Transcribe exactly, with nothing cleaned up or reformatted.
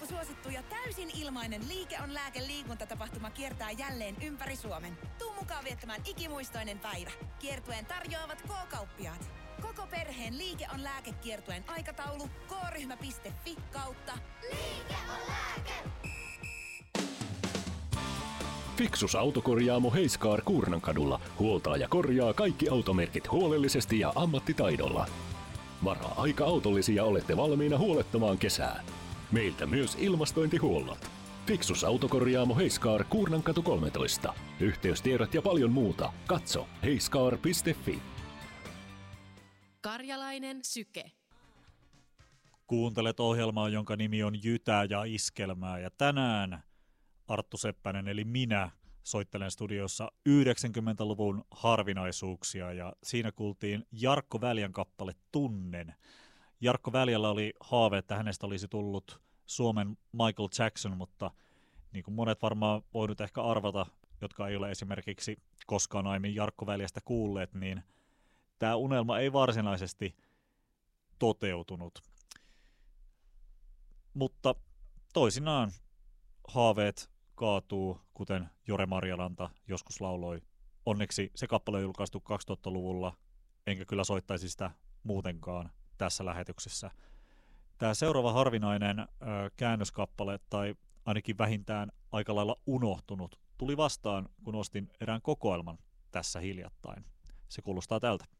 suosittu ja täysin ilmainen Liike on lääke -liikuntatapahtuma kiertää jälleen ympäri Suomen. Tuu mukaan viettämään ikimuistoinen päivä. Kiertueen tarjoavat K-kauppiaat. Koko perheen Liike on lääke -kiertueen aikataulu k-ryhmä piste fi kautta Liike on lääke! Fiksus autokorjaamo Heiskaar Kuurnankadulla huoltaa ja korjaa kaikki automerkit huolellisesti ja ammattitaidolla. Varaa aika autollisia olette valmiina huolettamaan kesää. Meiltä myös ilmastointihuollot. Fiksus autokorjaamo Heiskaar Kuurnankatu kolmetoista. Yhteystiedot ja paljon muuta. Katso heiskaar piste fi. Karjalainen syke. Kuuntelet ohjelmaa, jonka nimi on Jytää ja iskelmää. Ja tänään Arttu Seppänen eli minä soittelen studiossa yhdeksänkymmentäluvun harvinaisuuksia. Ja siinä kuultiin Jarkko Väljän kappale Tunnen. Jarkko Väljällä oli haave, että hänestä olisi tullut Suomen Michael Jackson, mutta niin kuin monet varmaan voinut ehkä arvata, jotka ei ole esimerkiksi koskaan aiemmin Jarkko Väljästä kuulleet, niin tämä unelma ei varsinaisesti toteutunut. Mutta toisinaan haaveet kaatuu, kuten Jore Marjalanta joskus lauloi. Onneksi se kappale on julkaistu kaksituhattaluvulla, enkä kyllä soittaisi sitä muutenkaan tässä lähetyksessä. Tämä seuraava harvinainen ö, käännöskappale, tai ainakin vähintään aika lailla unohtunut, tuli vastaan, kun ostin erään kokoelman tässä hiljattain. Se kuulostaa tältä.